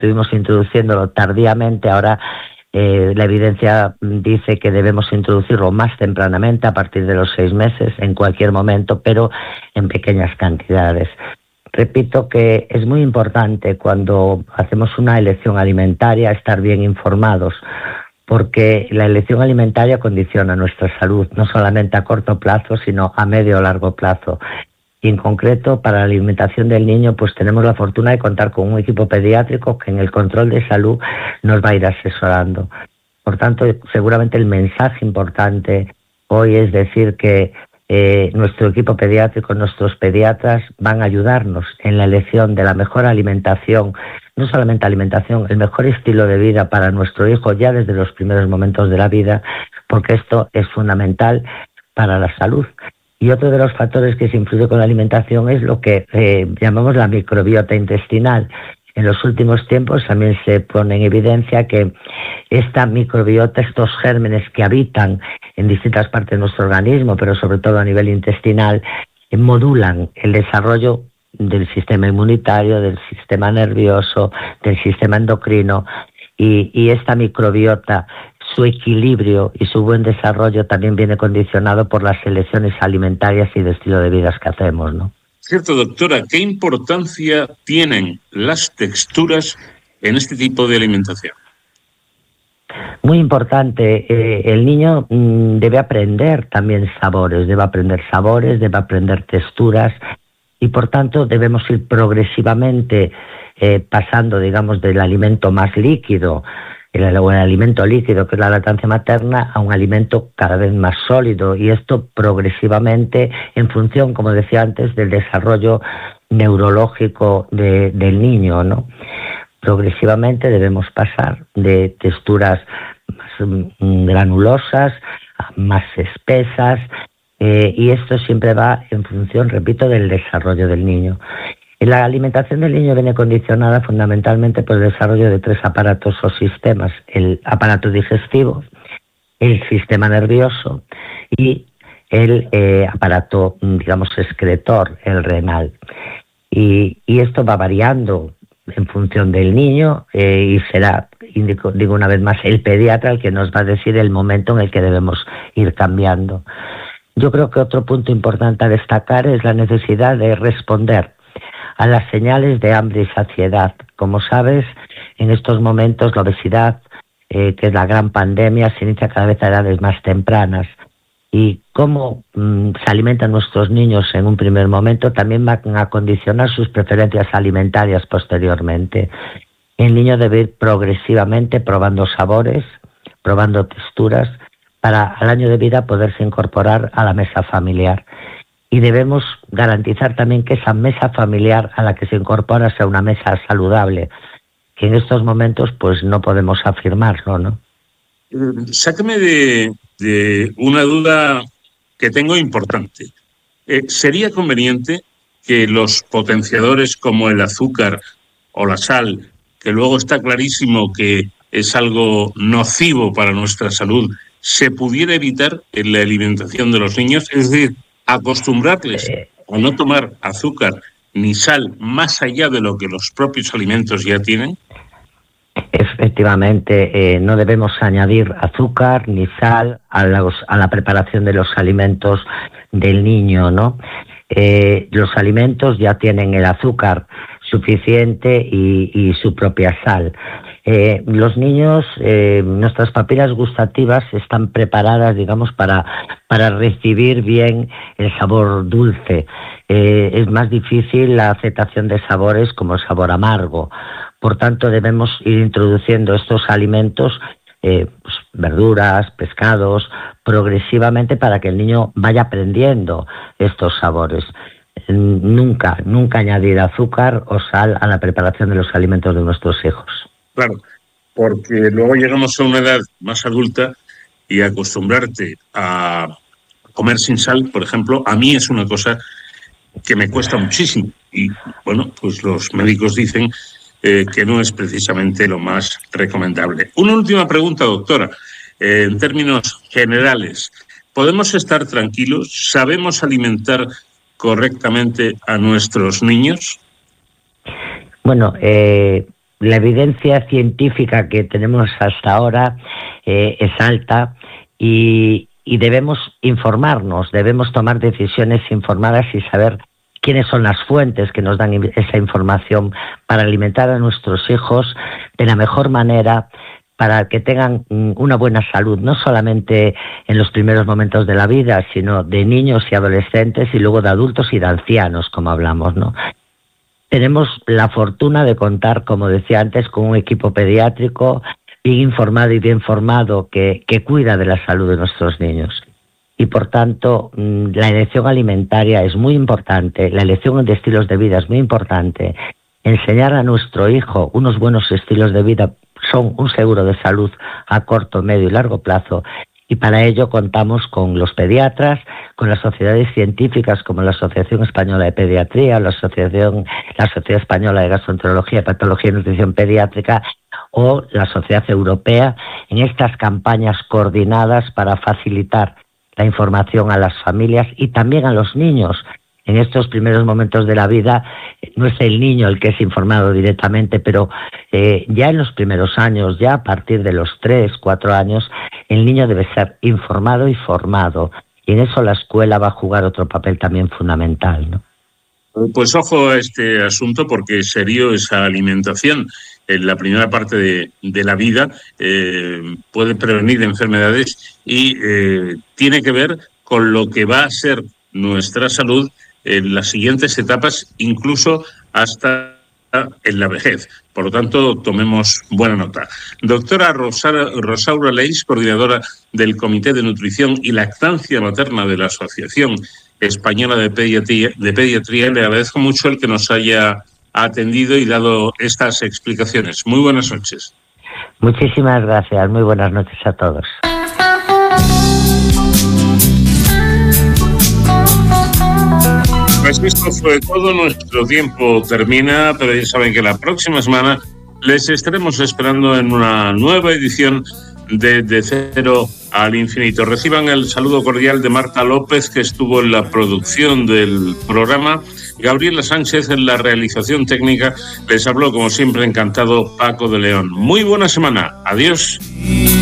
estuvimos introduciéndolo tardíamente. Ahora la evidencia dice que debemos introducirlo más tempranamente, a partir de los 6 meses, en cualquier momento, pero en pequeñas cantidades. Repito que es muy importante cuando hacemos una elección alimentaria estar bien informados, porque la elección alimentaria condiciona nuestra salud, no solamente a corto plazo, sino a medio o largo plazo. Y en concreto, para la alimentación del niño, pues tenemos la fortuna de contar con un equipo pediátrico que en el control de salud nos va a ir asesorando. Por tanto, seguramente el mensaje importante hoy es decir que nuestro equipo pediátrico, nuestros pediatras van a ayudarnos en la elección de la mejor alimentación, no solamente alimentación, el mejor estilo de vida para nuestro hijo ya desde los primeros momentos de la vida, porque esto es fundamental para la salud. Y otro de los factores que se influye con la alimentación es lo que llamamos la microbiota intestinal. En los últimos tiempos también se pone en evidencia que esta microbiota, estos gérmenes que habitan en distintas partes de nuestro organismo, pero sobre todo a nivel intestinal, modulan el desarrollo del sistema inmunitario, del sistema nervioso, del sistema endocrino, y esta microbiota, su equilibrio y su buen desarrollo también viene condicionado por las elecciones alimentarias y de estilo de vida que hacemos, ¿no? Cierto, doctora, ¿qué importancia tienen las texturas en este tipo de alimentación? Muy importante. El niño debe aprender también sabores, debe aprender texturas, y por tanto debemos ir progresivamente pasando, digamos, del alimento más líquido, el alimento líquido, que es la lactancia materna, a un alimento cada vez más sólido, y esto progresivamente en función, como decía antes, del desarrollo neurológico del niño, ¿no? Progresivamente debemos pasar de texturas más granulosas a más espesas, y esto siempre va en función, repito, del desarrollo del niño. La alimentación del niño viene condicionada fundamentalmente por el desarrollo de 3 aparatos o sistemas: el aparato digestivo, el sistema nervioso y el aparato, digamos, excretor, el renal. Y esto va variando en función del niño, y será, digo una vez más, el pediatra el que nos va a decir el momento en el que debemos ir cambiando. Yo creo que otro punto importante a destacar es la necesidad de responder a las señales de hambre y saciedad. Como sabes, en estos momentos la obesidad, que es la gran pandemia, se inicia cada vez a edades más tempranas. Y cómo se alimentan nuestros niños en un primer momento también van a condicionar sus preferencias alimentarias posteriormente. El niño debe ir progresivamente probando sabores, probando texturas, para al año de vida poderse incorporar a la mesa familiar. Y debemos garantizar también que esa mesa familiar a la que se incorpora sea una mesa saludable, que en estos momentos pues no podemos afirmarlo, ¿no? Sáqueme de una duda que tengo importante. ¿Sería conveniente que los potenciadores como el azúcar o la sal, que luego está clarísimo que es algo nocivo para nuestra salud, se pudiera evitar en la alimentación de los niños? Es decir, acostumbrarles a no tomar azúcar ni sal más allá de lo que los propios alimentos ya tienen. Efectivamente, no debemos añadir azúcar ni sal a la preparación de los alimentos del niño, ¿no? Los alimentos ya tienen el azúcar suficiente y su propia sal. Los niños, nuestras papilas gustativas están preparadas, digamos, para recibir bien el sabor dulce. Es más difícil la aceptación de sabores como el sabor amargo. Por tanto, debemos ir introduciendo estos alimentos, pues, verduras, pescados, progresivamente, para que el niño vaya aprendiendo estos sabores. Nunca añadir azúcar o sal a la preparación de los alimentos de nuestros hijos. Claro, porque luego llegamos a una edad más adulta y acostumbrarte a comer sin sal, por ejemplo, a mí es una cosa que me cuesta muchísimo. Y, bueno, pues los médicos dicen que no es precisamente lo más recomendable. Una última pregunta, doctora. En términos generales, ¿podemos estar tranquilos? ¿Sabemos alimentar correctamente a nuestros niños? Bueno, la evidencia científica que tenemos hasta ahora es alta y debemos informarnos, debemos tomar decisiones informadas y saber quiénes son las fuentes que nos dan esa información para alimentar a nuestros hijos de la mejor manera, para que tengan una buena salud, no solamente en los primeros momentos de la vida, sino de niños y adolescentes y luego de adultos y de ancianos, como hablamos, ¿no? Tenemos la fortuna de contar, como decía antes, con un equipo pediátrico bien informado y bien formado que cuida de la salud de nuestros niños. Y por tanto, la elección alimentaria es muy importante, la elección de estilos de vida es muy importante. Enseñar a nuestro hijo unos buenos estilos de vida son un seguro de salud a corto, medio y largo plazo, y para ello contamos con los pediatras, con las sociedades científicas como la Asociación Española de Pediatría, la Sociedad Española de Gastroenterología, Patología y Nutrición Pediátrica o la Sociedad Europea en estas campañas coordinadas para facilitar la información a las familias y también a los niños. En estos primeros momentos de la vida no es el niño el que es informado directamente, pero ya en los primeros años, ya a partir de los 3, 4 años, el niño debe ser informado y formado. Y en eso la escuela va a jugar otro papel también fundamental, ¿no? Pues ojo a este asunto, porque serio esa alimentación en la primera parte de la vida puede prevenir enfermedades y tiene que ver con lo que va a ser nuestra salud en las siguientes etapas, incluso hasta en la vejez. Por lo tanto, tomemos buena nota. Doctora Rosaura Leis, coordinadora del Comité de Nutrición y Lactancia Materna de la Asociación Española de Pediatría, le agradezco mucho el que nos haya atendido y dado estas explicaciones. Muy buenas noches. Muchísimas gracias. Muy buenas noches a todos. Pues esto fue todo, nuestro tiempo termina, pero ya saben que la próxima semana les estaremos esperando en una nueva edición de Cero al Infinito. Reciban el saludo cordial de Marta López, que estuvo en la producción del programa, Gabriela Sánchez en la realización técnica. Les habló, como siempre, encantado, Paco de León. Muy buena semana. Adiós.